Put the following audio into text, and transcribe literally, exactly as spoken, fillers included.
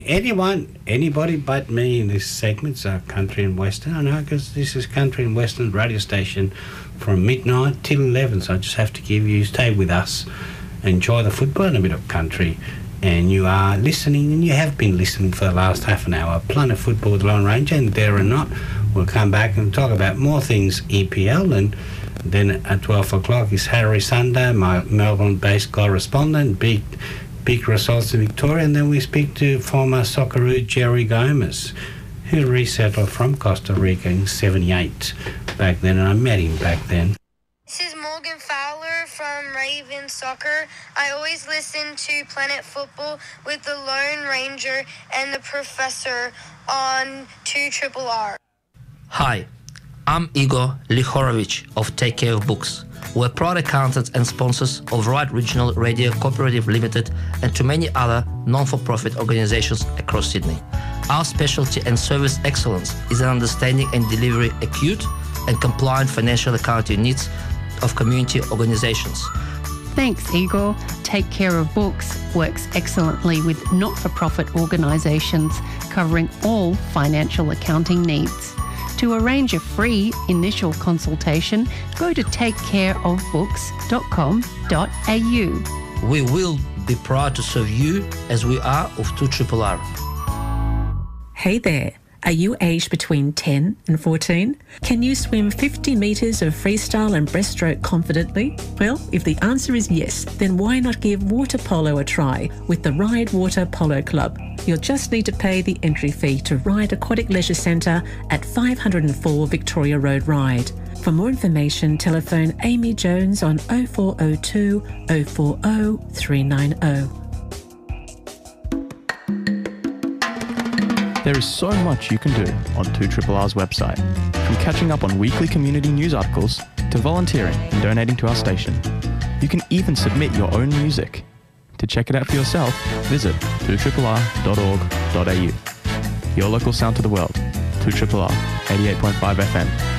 Anyone, anybody but me in this segment's uh, Country and Western. I know, because this is Country and Western radio station from midnight till eleven, so I just have to give you, stay with us, enjoy the football and a bit of country. And you are listening, and you have been listening for the last half an hour. Planet Football with Lone Ranger, and there or not, we'll come back and talk about more things E P L. And then at twelve o'clock is Harry Sunday, my Melbourne-based correspondent, big big results in Victoria. And then we speak to former Socceroo Jerry Gomez, who resettled from Costa Rica in seventy-eight back then, and I met him back then. This is Morgan Fowler from Raven Soccer. I always listen to Planet Football with the Lone Ranger and the Professor on two R R R. Hi, I'm Igor Lihorovich of Take Care of Books. We're proud accountants and sponsors of Right Regional Radio Cooperative Limited and to many other non-for-profit organizations across Sydney. Our specialty and service excellence is in understanding and delivering acute and compliant financial accounting needs of community organizations. Thanks, Igor. Take Care of Books works excellently with not-for-profit organisations covering all financial accounting needs. To arrange a free initial consultation, go to take care of books dot com dot a u. We will be proud to serve you as we are of two R R R. Hey there. Are you aged between ten and fourteen? Can you swim fifty metres of freestyle and breaststroke confidently? Well, if the answer is yes, then why not give water polo a try with the Ride Water Polo Club? You'll just need to pay the entry fee to Ride Aquatic Leisure Centre at five oh four Victoria Road, Ride. For more information, telephone Amy Jones on oh four oh two, oh four oh, three nine oh. There is so much you can do on two R R R's website, from catching up on weekly community news articles to volunteering and donating to our station. You can even submit your own music. To check it out for yourself, visit two R R R dot org dot a u. Your local sound to the world, two R R R, eighty-eight point five F M.